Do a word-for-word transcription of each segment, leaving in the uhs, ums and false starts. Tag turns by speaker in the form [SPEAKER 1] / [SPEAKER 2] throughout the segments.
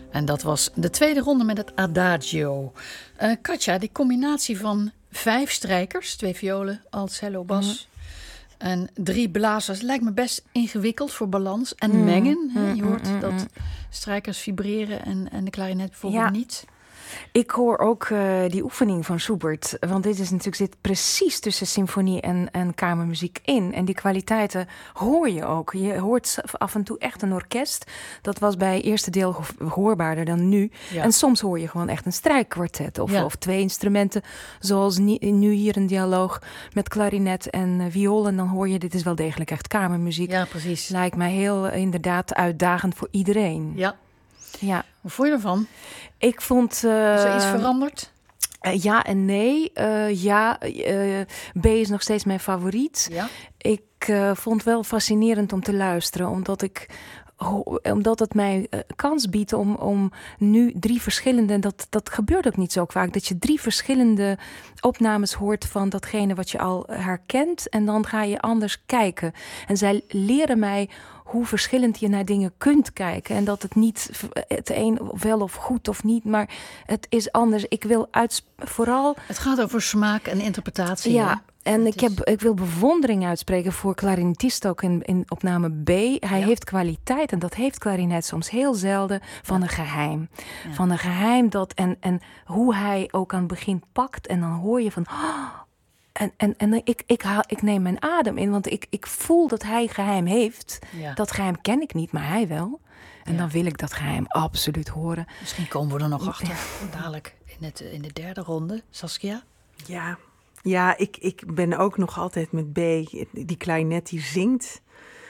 [SPEAKER 1] En dat was de tweede ronde met het Adagio. Uh, Katja, die combinatie van vijf strijkers, twee violen, alt, cello, bas... Mm-hmm. En drie blazers lijkt me best ingewikkeld voor balans en mm, mengen. Hè? Je hoort mm, mm, dat strijkers vibreren en, en de klarinet bijvoorbeeld ja. niet.
[SPEAKER 2] Ik hoor ook uh, die oefening van Schubert. Want dit is natuurlijk zit precies tussen symfonie en, en kamermuziek in. En die kwaliteiten hoor je ook. Je hoort af en toe echt een orkest. Dat was bij het eerste deel hoorbaarder dan nu. Ja. En soms hoor je gewoon echt een strijkkwartet. Of, ja. of twee instrumenten. Zoals nu hier een dialoog met klarinet en uh, viool. En dan hoor je, dit is wel degelijk echt kamermuziek.
[SPEAKER 1] Ja, precies.
[SPEAKER 2] Lijkt mij heel uh, inderdaad uitdagend voor iedereen.
[SPEAKER 1] Ja.
[SPEAKER 2] Ja.
[SPEAKER 1] Hoe vond je ervan?
[SPEAKER 2] Ik vond... Uh,
[SPEAKER 1] is er iets veranderd?
[SPEAKER 2] Uh, ja en nee. Uh, ja, uh, B is nog steeds mijn favoriet.
[SPEAKER 1] Ja?
[SPEAKER 2] Ik uh, vond wel fascinerend om te luisteren, omdat ik... Omdat het mij uh, kans biedt om, om nu drie verschillende... En dat, dat gebeurt ook niet zo vaak. Dat je drie verschillende opnames hoort van datgene wat je al herkent. En dan ga je anders kijken. En zij leren mij hoe verschillend je naar dingen kunt kijken. En dat het niet het een wel of goed of niet, maar het is anders. Ik wil uits- vooral...
[SPEAKER 1] Het gaat over smaak en interpretatie.
[SPEAKER 2] Ja.
[SPEAKER 1] Hè?
[SPEAKER 2] En
[SPEAKER 1] het
[SPEAKER 2] ik,
[SPEAKER 1] is...
[SPEAKER 2] heb, ik wil bewondering uitspreken voor klarinetist ook in, in opname B. Hij ja. heeft kwaliteit en dat heeft klarinet soms heel zelden van ja. een geheim. Ja. Van een geheim dat en, en hoe hij ook aan het begin pakt en dan hoor je van... Oh, en en, en ik, ik, haal, ik neem mijn adem in, want ik, ik voel dat hij geheim heeft.
[SPEAKER 1] Ja.
[SPEAKER 2] Dat geheim ken ik niet, maar hij wel. En
[SPEAKER 1] ja.
[SPEAKER 2] dan wil ik dat geheim absoluut horen.
[SPEAKER 1] Misschien komen we er nog achter, dadelijk in, het, in de derde ronde. Saskia?
[SPEAKER 3] Ja, ja ik, ik ben ook nog altijd met B. Die klarinet die zingt.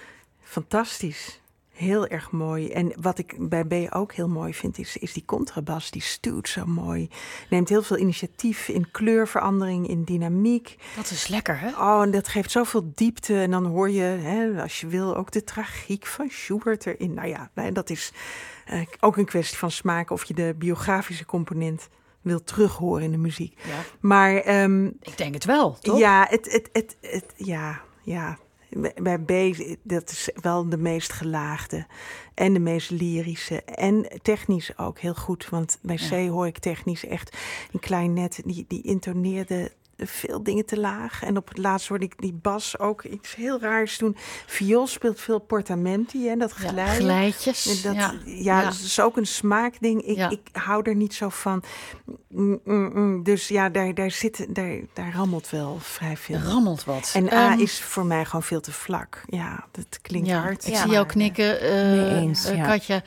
[SPEAKER 3] Fantastisch. Heel erg mooi. En wat ik bij B ook heel mooi vind, is, is die contrabas. Die stuwt zo mooi. Neemt heel veel initiatief in kleurverandering, in dynamiek.
[SPEAKER 1] Dat is lekker, hè?
[SPEAKER 3] Oh, en dat geeft zoveel diepte. En dan hoor je, hè, als je wil, ook de tragiek van Schubert erin. Nou ja, dat is uh, ook een kwestie van smaak. Of je de biografische component wil terughoren in de muziek.
[SPEAKER 1] Ja.
[SPEAKER 3] Maar um,
[SPEAKER 1] ik denk het wel, toch?
[SPEAKER 3] Ja, het, het, het, het, ja, ja. Bij B, dat is wel de meest gelaagde en de meest lyrische en technisch ook heel goed. Want bij C ja. hoor ik technisch echt een klarinet, die, die intoneerde veel dingen te laag. En op het laatst hoorde ik die bas ook iets heel raars doen. Viool speelt veel portamenti, hè, dat glijden.
[SPEAKER 1] Ja, glijtjes.
[SPEAKER 3] Dat,
[SPEAKER 1] ja,
[SPEAKER 3] ja, ja, dat is ook een smaakding. Ik, ja. ik hou er niet zo van. Mm, mm, mm. Dus ja, daar, daar, zit, daar, daar rammelt wel vrij veel.
[SPEAKER 1] Er rammelt wat.
[SPEAKER 3] En A um, is voor mij gewoon veel te vlak. Ja, dat klinkt
[SPEAKER 1] ja,
[SPEAKER 3] hard.
[SPEAKER 1] Ik
[SPEAKER 3] ja,
[SPEAKER 1] zie jou knikken, uh,
[SPEAKER 2] mee eens,
[SPEAKER 1] uh,
[SPEAKER 2] ja.
[SPEAKER 1] Katja.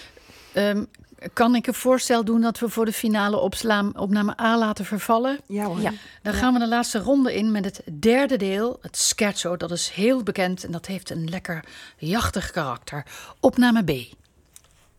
[SPEAKER 2] Ja.
[SPEAKER 1] Um, Kan ik een voorstel doen dat we voor de finale opslaan, opname A laten vervallen?
[SPEAKER 3] Ja hoor.
[SPEAKER 1] Ja. Dan gaan we de laatste ronde in met het derde deel, het scherzo. Dat is heel bekend en dat heeft een lekker jachtig karakter. Opname B.